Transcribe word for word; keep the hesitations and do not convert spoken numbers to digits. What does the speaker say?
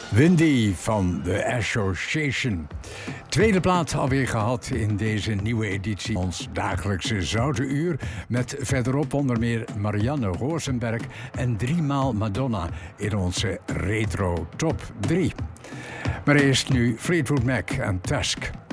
Windy van The Association. Tweede plaat alweer gehad in deze nieuwe editie. Ons dagelijkse Zoute Uur. Met verderop onder meer Marianne Rosenberg en driemaal Madonna in onze retro top drie. Maar eerst nu Fleetwood Mac en Tusk.